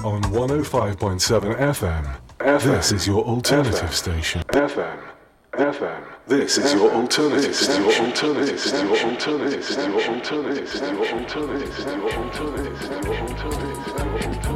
on 105.7 FM. This is your alternative station. FM. This is your alternative station. Your alternative station. Your alternative station. Your alternative station. Your alternative station. Your alternative station.